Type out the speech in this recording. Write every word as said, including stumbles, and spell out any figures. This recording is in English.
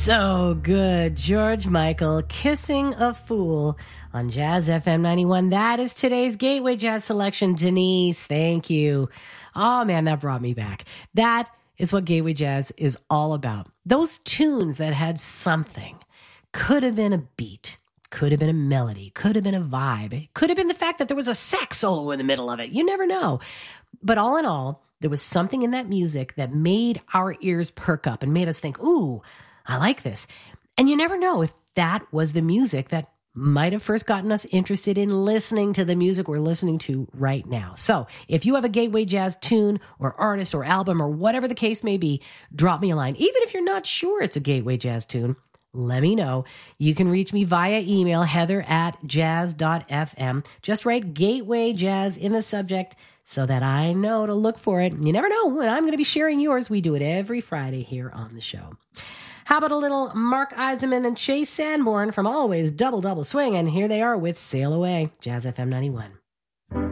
So good. George Michael, Kissing a Fool on Jazz F M ninety-one. That is today's Gateway Jazz selection. Denise, thank you. Oh man, that brought me back. That is what Gateway Jazz is all about. Those tunes that had something. Could have been a beat. Could have been a melody. Could have been a vibe. It could have been the fact that there was a sax solo in the middle of it. You never know. But all in all, there was something in that music that made our ears perk up and made us think, ooh, I like this. And you never know if that was the music that might have first gotten us interested in listening to the music we're listening to right now. So if you have a Gateway Jazz tune or artist or album or whatever the case may be, drop me a line. Even if you're not sure it's a Gateway Jazz tune, let me know. You can reach me via email, heather at jazz dot f m. Just write Gateway Jazz in the subject so that I know to look for it. You never know when I'm going to be sharing yours. We do it every Friday here on the show. How about a little Mark Eisenman and Chase Sanborn from Always Double Double Swing? And here they are with Sail Away, Jazz F M ninety-one.